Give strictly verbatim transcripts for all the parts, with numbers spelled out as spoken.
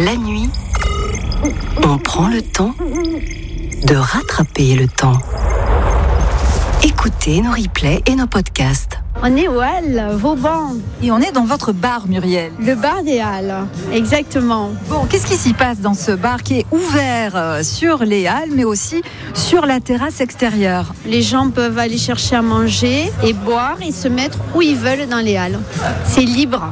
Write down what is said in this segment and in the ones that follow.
La nuit, on prend le temps de rattraper le temps. Écoutez nos replays et nos podcasts. On est au Halles, Vauban. Et on est dans votre bar, Muriel. Le bar des Halles, exactement. Bon, qu'est-ce qui s'y passe dans ce bar qui est ouvert sur les Halles, mais aussi sur la terrasse extérieure? Les gens peuvent aller chercher à manger et boire et se mettre où ils veulent dans les Halles. C'est libre.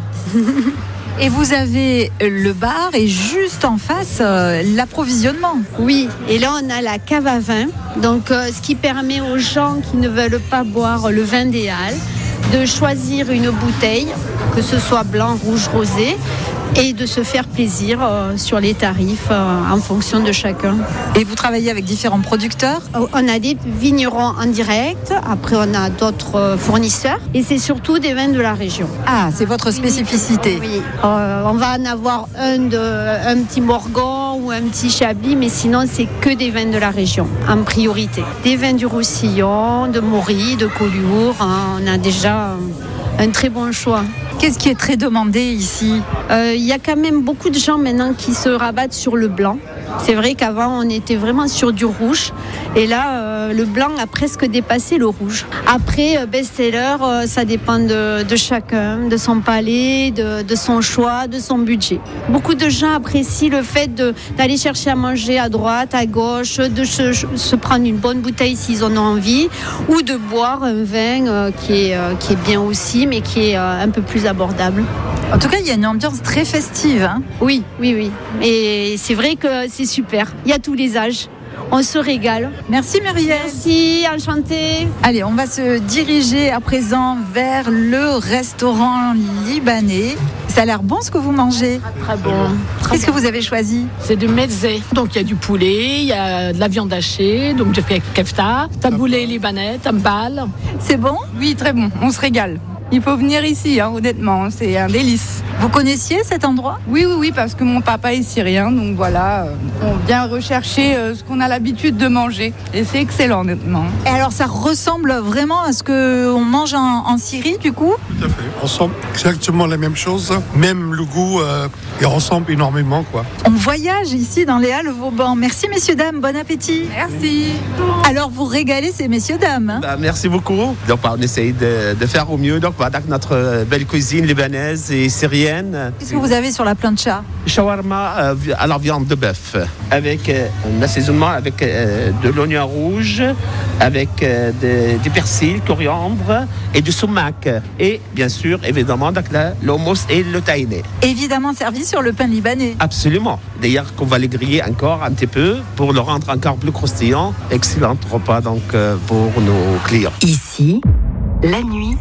Et vous avez le bar et juste en face, euh, l'approvisionnement. Oui, et là on a la cave à vin, donc euh, ce qui permet aux gens qui ne veulent pas boire le vin des Halles de choisir une bouteille, que ce soit blanc, rouge, rosé, et de se faire plaisir euh, sur les tarifs euh, en fonction de chacun. Et vous travaillez avec différents producteurs? On a des vignerons en direct, après on a d'autres euh, fournisseurs, et c'est surtout des vins de la région. Ah, c'est votre spécificité. Oui, euh, on va en avoir un, de, un petit Morgon ou un petit Chablis, mais sinon c'est que des vins de la région, en priorité. Des vins du Roussillon, de Maury, de Collioure, hein, on a déjà un très bon choix. Qu'est-ce qui est très demandé ici? Euh, il y a quand même beaucoup de gens maintenant qui se rabattent sur le blanc. C'est vrai qu'avant on était vraiment sur du rouge et là euh, le blanc a presque dépassé le rouge. Après euh, best-seller, euh, ça dépend de, de chacun, de son palais, de, de son choix, de son budget. Beaucoup de gens apprécient le fait de, d'aller chercher à manger à droite, à gauche, de se, se prendre une bonne bouteille s'ils en ont envie ou de boire un vin euh, qui, est, euh, qui est bien aussi mais qui est euh, un peu plus abordable. En tout cas, il y a une ambiance très festive. Hein. Oui, oui, oui. Et c'est vrai que c'est super. Il y a tous les âges. On se régale. Merci Muriel. Merci, enchantée. Allez, on va se diriger à présent vers le restaurant libanais. Ça a l'air bon ce que vous mangez. Très bon. Très Qu'est-ce bon. que vous avez choisi? C'est du mezzé. Donc il y a du poulet, il y a de la viande hachée, donc du kefta, taboulé libanais, tambal. C'est bon? Oui, très bon. On se régale. Il faut venir ici, hein, honnêtement, c'est un délice. Vous connaissiez cet endroit? Oui, oui, oui, parce que mon papa est syrien, donc voilà, euh, on vient rechercher euh, ce qu'on a l'habitude de manger. Et c'est excellent, honnêtement. Et alors, ça ressemble vraiment à ce qu'on mange en, en Syrie, du coup? Tout à fait. On ressemble exactement la même chose. Même le goût, euh, il ressemble énormément, quoi. On voyage ici dans les Halles Vauban. Merci, messieurs, dames. Bon appétit. Merci. Alors, vous régalez ces messieurs, dames. Hein? Bah, merci beaucoup. Donc, bah, on essaye de, de faire au mieux. Donc, bah, avec notre belle cuisine libanaise et syrienne. Qu'est-ce que vous avez sur la plancha? Shawarma euh, à la viande de bœuf, avec euh, un assaisonnement avec euh, de l'oignon rouge, avec euh, de, du persil, coriandre et du sumac. Et bien sûr, évidemment, donc, la, l'hummus et le tahini. Évidemment servi sur le pain libanais. Absolument. D'ailleurs, qu'on va les griller encore un petit peu pour le rendre encore plus croustillant. Excellent repas donc euh, pour nos clients. Ici, la nuit,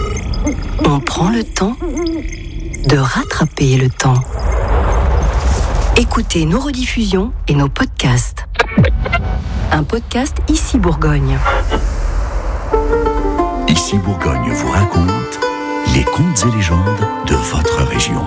on prend le temps de rattraper le temps. Écoutez nos rediffusions et nos podcasts. Un podcast Ici Bourgogne. Ici Bourgogne vous raconte les contes et légendes de votre région.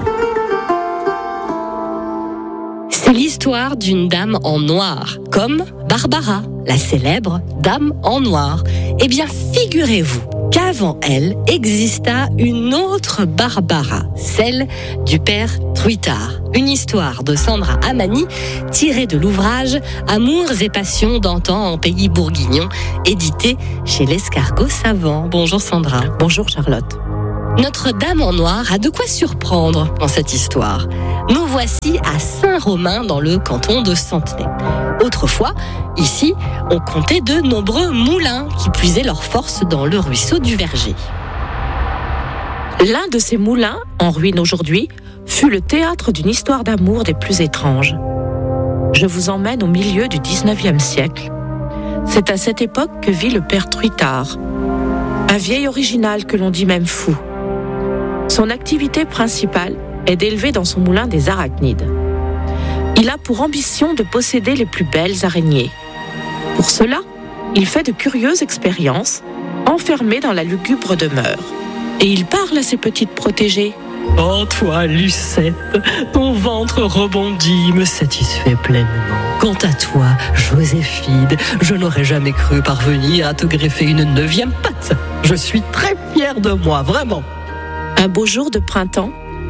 C'est l'histoire d'une dame en noir, comme Barbara, la célèbre dame en noir. Eh bien, figurez-vous qu'avant elle exista une autre Barbara, celle du père Truitard. Une histoire de Sandra Amani tirée de l'ouvrage Amours et passions d'antan en pays bourguignon, édité chez l'Escargot Savant. Bonjour Sandra. Bonjour Charlotte. Notre dame en noir a de quoi surprendre dans cette histoire. Nous voici à Saint-Romain dans le canton de Santenay. Autrefois, ici, on comptait de nombreux moulins qui puisaient leur force dans le ruisseau du Verger. L'un de ces moulins, en ruine aujourd'hui, fut le théâtre d'une histoire d'amour des plus étranges. Je vous emmène au milieu du dix-neuvième siècle. C'est à cette époque que vit le père Truitard, un vieil original que l'on dit même fou. Son activité principale est d'élever dans son moulin des arachnides. Il a pour ambition de posséder les plus belles araignées. Pour cela, il fait de curieuses expériences, enfermé dans la lugubre demeure. Et il parle à ses petites protégées. « Oh toi, Lucette, ton ventre rebondi me satisfait pleinement. Quant à toi, Joséphine, je n'aurais jamais cru parvenir à te greffer une neuvième patte. Je suis très fière de moi, vraiment. » Un beau jour de printemps,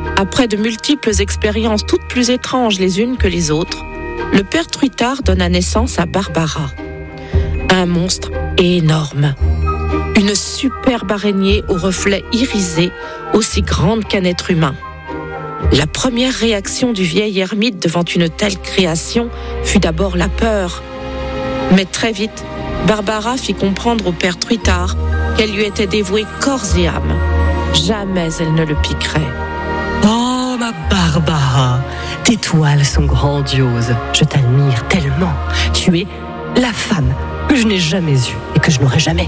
Après de multiples expériences toutes plus étranges les unes que les autres, le père Truitard donna naissance à Barbara. Un monstre énorme. Une superbe araignée aux reflets irisés, aussi grande qu'un être humain. La première réaction du vieil ermite devant une telle création fut d'abord la peur. Mais très vite, Barbara fit comprendre au père Truitard qu'elle lui était dévouée corps et âme. Jamais elle ne le piquerait. Oh, ma Barbara, tes toiles sont grandioses. Je t'admire tellement. Tu es la femme que je n'ai jamais eue et que je n'aurai jamais.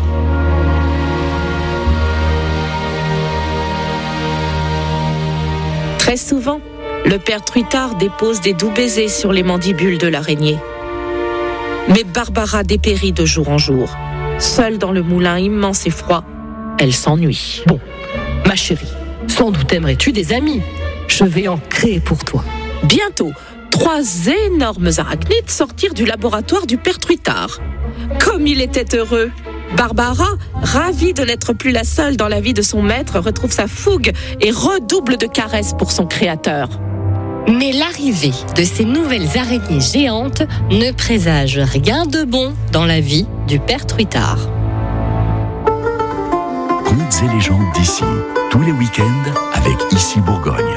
Très souvent, le père Truitard dépose des doux baisers sur les mandibules de l'araignée. Mais Barbara dépérit de jour en jour. Seule dans le moulin immense et froid, elle s'ennuie. Bon, ma chérie, sans doute aimerais-tu des amis. Je vais en créer pour toi. Bientôt, trois énormes arachnides sortirent du laboratoire du père Truitard. Comme il était heureux! Barbara, ravie de n'être plus la seule dans la vie de son maître, retrouve sa fougue et redouble de caresses pour son créateur. Mais l'arrivée de ces nouvelles araignées géantes ne présage rien de bon dans la vie du père Truitard. Contes et légendes d'ici, tous les week-ends avec Ici Bourgogne.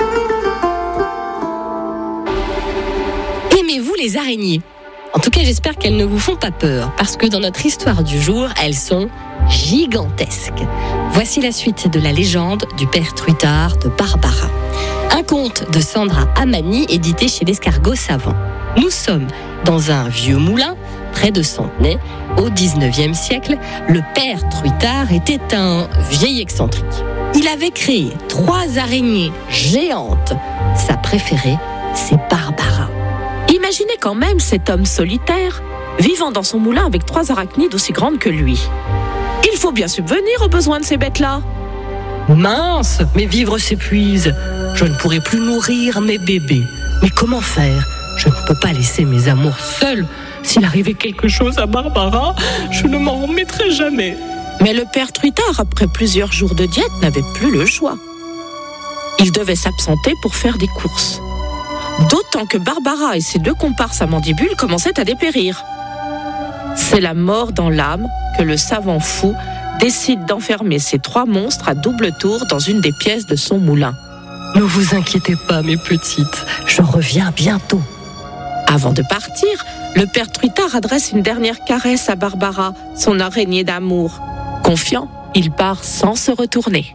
Aimez-vous les araignées ? En tout cas, j'espère qu'elles ne vous font pas peur, parce que dans notre histoire du jour, elles sont gigantesques. Voici la suite de la légende du père Truitard de Barbara. Un conte de Sandra Amani, édité chez l'Escargot Savant. Nous sommes dans un vieux moulin, près de Centenay. Au dix-neuvième siècle, le père Truitard était un vieil excentrique. Il avait créé trois araignées géantes. Sa préférée, c'est Barbara. Imaginez quand même cet homme solitaire, vivant dans son moulin avec trois arachnides aussi grandes que lui. Il faut bien subvenir aux besoins de ces bêtes-là. Mince, mes vivres s'épuisent. Je ne pourrai plus nourrir mes bébés. Mais comment faire ? Je ne peux pas laisser mes amours seuls. S'il arrivait quelque chose à Barbara, je ne m'en remettrai jamais. Mais le père Truitard, après plusieurs jours de diète, n'avait plus le choix. Il devait s'absenter pour faire des courses. D'autant que Barbara et ses deux comparses à mandibules commençaient à dépérir. C'est la mort dans l'âme que le savant fou décide d'enfermer ces trois monstres à double tour dans une des pièces de son moulin. Ne vous inquiétez pas, mes petites, je reviens bientôt. Avant de partir, le père Truitard adresse une dernière caresse à Barbara, son araignée d'amour. Confiant, il part sans se retourner.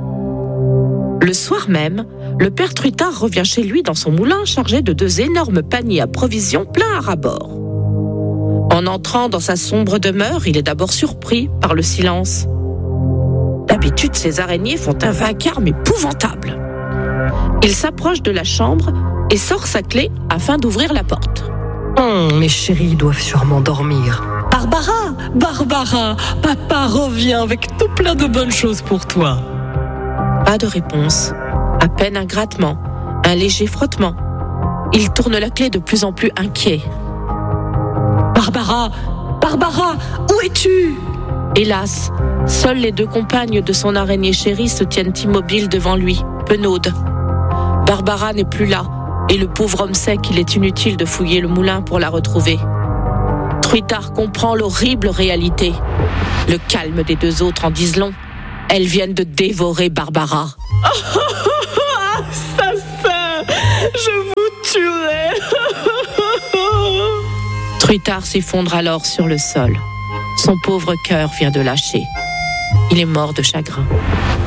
Le soir même, le père Truitard revient chez lui dans son moulin chargé de deux énormes paniers à provisions pleins à ras-bord. En entrant dans sa sombre demeure, il est d'abord surpris par le silence. D'habitude, ces araignées font un vacarme épouvantable. Il s'approche de la chambre et sort sa clé afin d'ouvrir la porte. Hum, mes chéris doivent sûrement dormir. Barbara, Barbara, papa revient avec tout plein de bonnes choses pour toi. Pas de réponse, à peine un grattement, un léger frottement. Il tourne la clé de plus en plus inquiet. Barbara, Barbara, où es-tu ? Hélas, seules les deux compagnes de son araignée chérie se tiennent immobiles devant lui, penaudes. Barbara n'est plus là, et le pauvre homme sait qu'il est inutile de fouiller le moulin pour la retrouver. Truitard comprend l'horrible réalité. Le calme des deux autres en disent long. Elles viennent de dévorer Barbara. Assassin, je vous tuerai. Truitard s'effondre alors sur le sol. Son pauvre cœur vient de lâcher. Il est mort de chagrin.